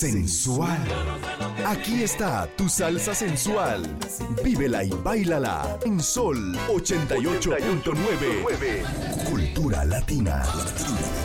Sensual. Aquí está tu salsa sensual. Vívela y báilala en Sol 88.9. Cultura Latina.